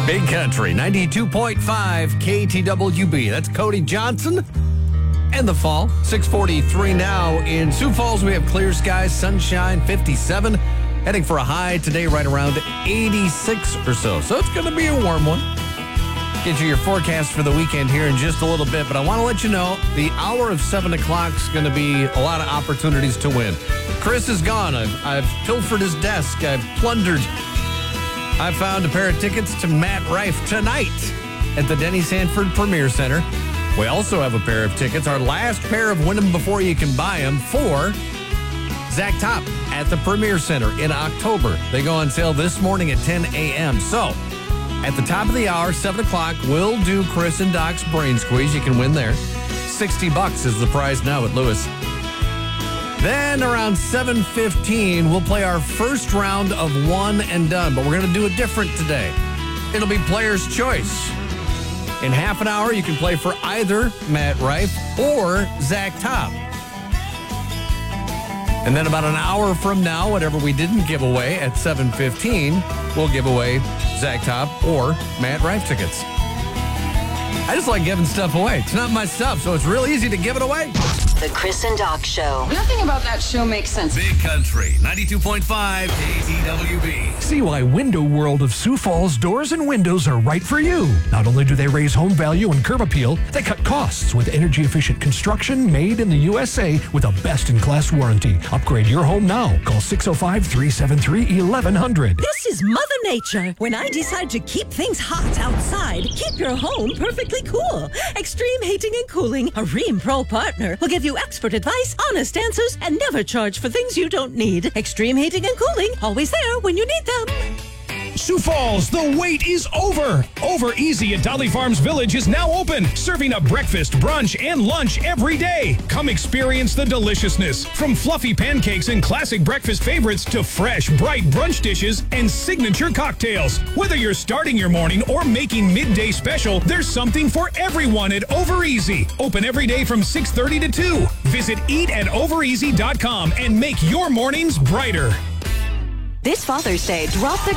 Big Country, 92.5 KTWB. That's Cody Johnson and the fall. 6:43 now in Sioux Falls. We have clear skies, sunshine, 57. Heading for a high today right around 86 or so. So it's going to be a warm one. Get you your forecast for the weekend here in just a little bit. But I want to let you know the hour of 7 o'clock is going to be a lot of opportunities to win. Chris is gone. I've pilfered his desk. I've plundered. I found a pair of tickets to Matt Rife tonight at the Denny Sanford Premier Center. We also have a pair of tickets, our last pair of Win 'em Before You Can Buy 'em, for Zach Top at the Premier Center in October. They go on sale this morning at 10 a.m. So, at the top of the hour, 7 o'clock, we'll do Chris and Doc's Brain Squeeze. You can win there. $60 is the prize now at Lewis. Then around 7:15, we'll play our first round of One and Done, but we're going to do it different today. It'll be Player's Choice. In half an hour, you can play for either Matt Rife or Zach Top. And then about an hour from now, whatever we didn't give away at 7:15, we'll give away Zach Top or Matt Rife tickets. I just like giving stuff away. It's not my stuff, so it's real easy to give it away. The Chris and Doc Show. Nothing about that show makes sense. Big Country, 92.5 KTWB. See why Window World of Sioux Falls doors and windows are right for you. Not only do they raise home value and curb appeal, they cut costs with energy-efficient construction made in the USA with a best-in-class warranty. Upgrade your home now. Call 605-373-1100. This is Mother Nature. When I decide to keep things hot outside, keep your home perfectly cool. Extreme Heating and Cooling, a Rheem Pro partner, will give you expert advice, honest answers, and never charge for things you don't need. Extreme Heating and Cooling, always there when you need them. Sioux Falls, the wait is over. Over Easy at Dolly Farms Village is now open, serving up breakfast, brunch, and lunch every day. Come experience the deliciousness, from fluffy pancakes and classic breakfast favorites to fresh, bright brunch dishes and signature cocktails. Whether you're starting your morning or making midday special, there's something for everyone at Over Easy. Open every day from 6:30 to 2. Visit eatatovereasy.com and make your mornings brighter. This Father's Day, drop the